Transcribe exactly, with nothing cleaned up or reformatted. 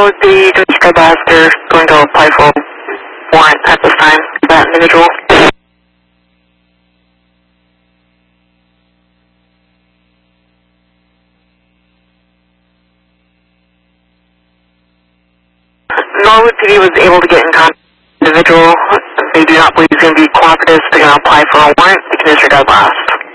the district boss, they're going to apply for a warrant at this time for that individual. Norwood P D was able to get in contact with the individual. They do not believe he's going to be cooperative, so they're going to apply for a warrant. They can disregard last.